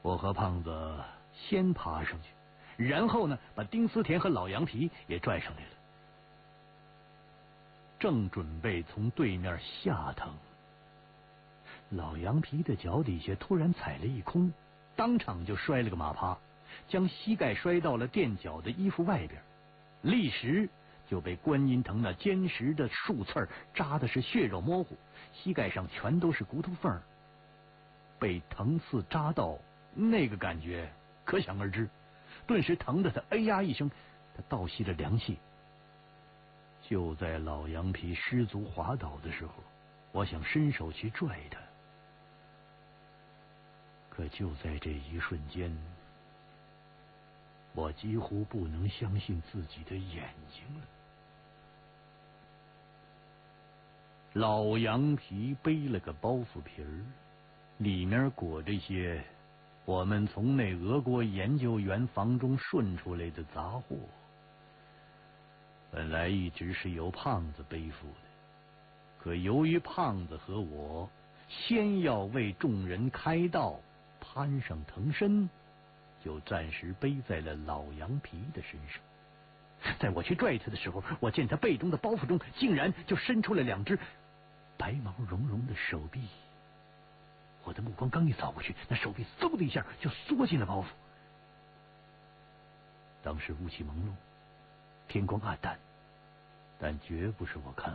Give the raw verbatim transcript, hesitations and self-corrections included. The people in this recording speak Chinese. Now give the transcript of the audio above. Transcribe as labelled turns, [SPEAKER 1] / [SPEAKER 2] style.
[SPEAKER 1] 我和胖子先爬上去，然后呢，把丁思甜和老羊皮也拽上来了。正准备从对面下腾，老羊皮的脚底下突然踩了一空，当场就摔了个马趴，将膝盖摔到了垫脚的衣服外边，立时就被观音藤那坚实的树刺扎的是血肉模糊，膝盖上全都是骨头缝，被藤刺扎到，那个感觉可想而知，顿时疼得他哎呀一声，他倒吸了凉气。就在老羊皮失足滑倒的时候，我想伸手去拽他，可就在这一瞬间，我几乎不能相信自己的眼睛了。老羊皮背了个包袱皮儿，里面裹着些我们从那俄国研究员房中顺出来的杂货，本来一直是由胖子背负的，可由于胖子和我先要为众人开道攀上藤身，就暂时背在了老羊皮的身上。在我去拽他的时候，我见他背中的包袱中竟然就伸出了两只白毛茸茸的手臂。我的目光刚一扫过去，那手臂嗖的一下就缩进了包袱。当时雾气朦胧，天光暗淡，但绝不是我看